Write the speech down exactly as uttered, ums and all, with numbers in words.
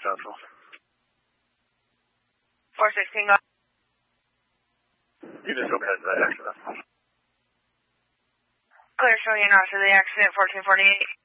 Central. four sixteen, go. You just go ahead to that accident. Clear showing you after the accident, fourteen forty-eight.